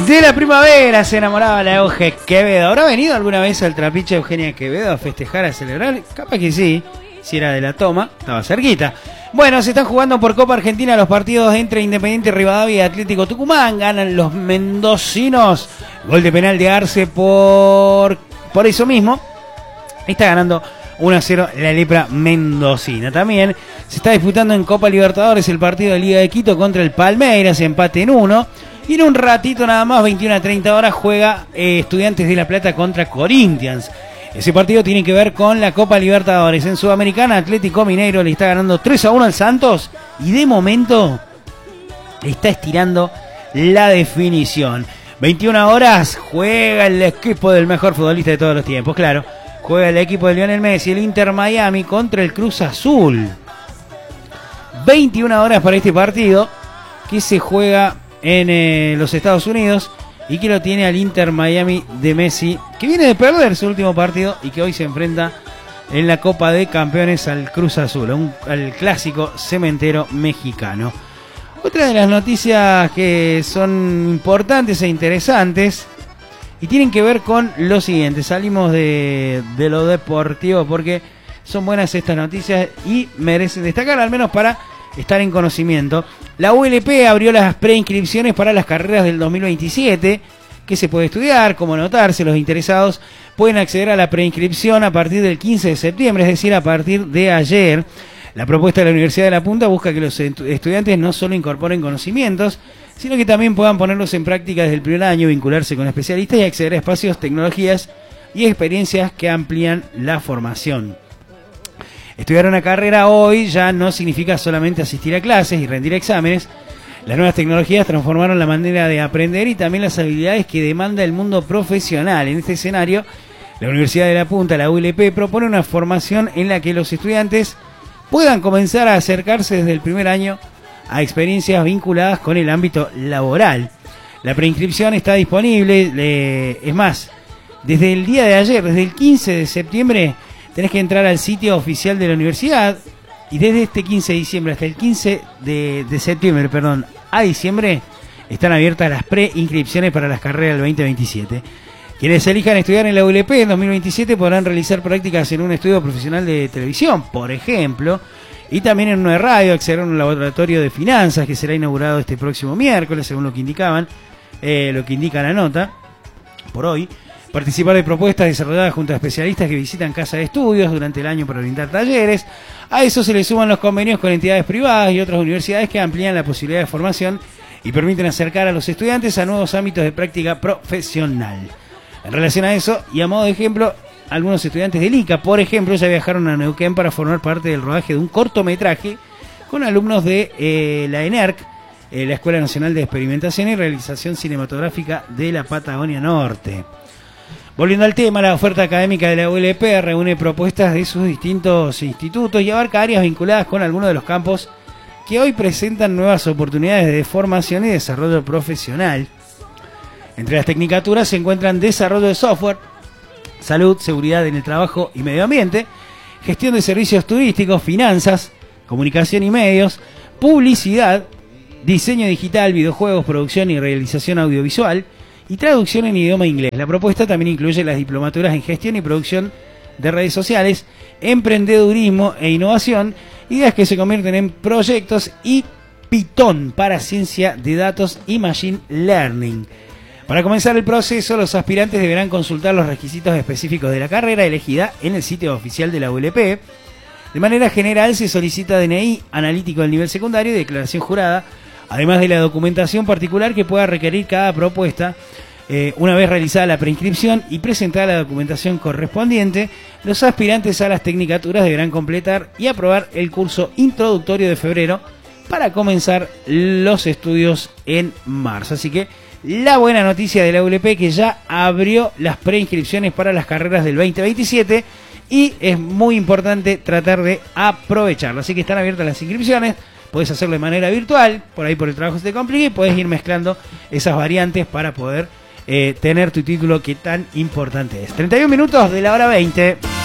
De la primavera se enamoraba la Euge Quevedo. ¿Habrá venido alguna vez al trapiche Eugenia Quevedo a festejar, a celebrar? Capaz que sí, si era de la Toma, estaba cerquita. Bueno, se están jugando por Copa Argentina los partidos entre Independiente Rivadavia y Atlético Tucumán. Ganan los mendocinos. Gol de penal de Arce por eso mismo. Está ganando 1-0 la lepra mendocina. También se está disputando en Copa Libertadores el partido de Liga de Quito contra el Palmeiras, empate en 1. Y en un ratito nada más, 21 a 30 horas, juega Estudiantes de La Plata contra Corinthians. Ese partido tiene que ver con la Copa Libertadores. En Sudamericana, Atlético Mineiro le está ganando 3-1 al Santos. Y de momento está estirando la definición. 21 horas, juega el equipo del mejor futbolista de todos los tiempos, claro. Juega el equipo de Lionel Messi, el Inter Miami contra el Cruz Azul. 21 horas para este partido que se juega en los Estados Unidos y que lo tiene al Inter Miami de Messi, que viene de perder su último partido y que hoy se enfrenta en la Copa de Campeones al Cruz Azul, al clásico cementero mexicano. Otra de las noticias que son importantes e interesantes y tienen que ver con lo siguiente. Salimos de lo deportivo porque son buenas estas noticias y merecen destacar, al menos para estar en conocimiento. La ULP abrió las preinscripciones para las carreras del 2027, que se puede estudiar, cómo anotarse. Los interesados pueden acceder a la preinscripción a partir del 15 de septiembre, es decir, a partir de ayer. La propuesta de la Universidad de La Punta busca que los estudiantes no solo incorporen conocimientos, sino que también puedan ponerlos en práctica desde el primer año, vincularse con especialistas y acceder a espacios, tecnologías y experiencias que amplían la formación. Estudiar una carrera hoy ya no significa solamente asistir a clases y rendir exámenes. Las nuevas tecnologías transformaron la manera de aprender y también las habilidades que demanda el mundo profesional. En este escenario, la Universidad de La Punta, la ULP, propone una formación en la que los estudiantes puedan comenzar a acercarse desde el primer año a experiencias vinculadas con el ámbito laboral. La preinscripción está disponible, es más, desde el día de ayer, desde el 15 de septiembre, tenés que entrar al sitio oficial de la universidad y desde este 15 de diciembre hasta el 15 de septiembre, a diciembre, están abiertas las preinscripciones para las carreras del 2027. Quienes elijan estudiar en la ULP en 2027 podrán realizar prácticas en un estudio profesional de televisión, por ejemplo, y también en una de radio, acceder a un laboratorio de finanzas que será inaugurado este próximo miércoles, según lo que indicaban, lo que indica la nota, por hoy. Participar de propuestas desarrolladas junto a especialistas que visitan casa de estudios durante el año para brindar talleres. A eso se le suman los convenios con entidades privadas y otras universidades que amplían la posibilidad de formación y permiten acercar a los estudiantes a nuevos ámbitos de práctica profesional. En relación a eso, y a modo de ejemplo, algunos estudiantes del ICA, por ejemplo, ya viajaron a Neuquén para formar parte del rodaje de un cortometraje con alumnos de la ENERC, la Escuela Nacional de Experimentación y Realización Cinematográfica de la Patagonia Norte. Volviendo al tema, la oferta académica de la ULP reúne propuestas de sus distintos institutos y abarca áreas vinculadas con algunos de los campos que hoy presentan nuevas oportunidades de formación y desarrollo profesional. Entre las tecnicaturas se encuentran desarrollo de software, salud, seguridad en el trabajo y medio ambiente, gestión de servicios turísticos, finanzas, comunicación y medios, publicidad, diseño digital, videojuegos, producción y realización audiovisual, y traducción en idioma inglés. La propuesta también incluye las diplomaturas en gestión y producción de redes sociales, emprendedurismo e innovación, ideas que se convierten en proyectos, y Python para ciencia de datos y machine learning. Para comenzar el proceso, los aspirantes deberán consultar los requisitos específicos de la carrera elegida en el sitio oficial de la ULP. De manera general se solicita DNI, analítico del nivel secundario y declaración jurada, además de la documentación particular que pueda requerir cada propuesta. Una vez realizada la preinscripción y presentada la documentación correspondiente, los aspirantes a las tecnicaturas deberán completar y aprobar el curso introductorio de febrero para comenzar los estudios en marzo. Así que la buena noticia de la ULP que ya abrió las preinscripciones para las carreras del 2027 y es muy importante tratar de aprovecharlo. Así que están abiertas las inscripciones. Puedes hacerlo de manera virtual, por ahí por el trabajo se te complica y puedes ir mezclando esas variantes para poder tener tu título que tan importante es. 31 minutos de la hora 20.